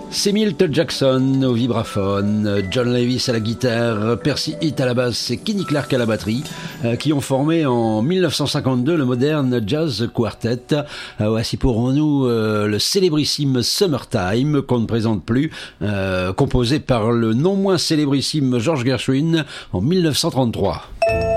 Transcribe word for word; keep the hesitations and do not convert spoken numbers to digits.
C'est Milt Jackson au vibraphone, John Lewis à la guitare, Percy Heath à la basse et Kenny Clarke à la batterie, euh, qui ont formé en dix-neuf cent cinquante-deux le moderne Jazz Quartet. Euh, voici pour nous euh, le célébrissime Summertime, qu'on ne présente plus, euh, composé par le non moins célébrissime George Gershwin en dix-neuf cent trente-trois.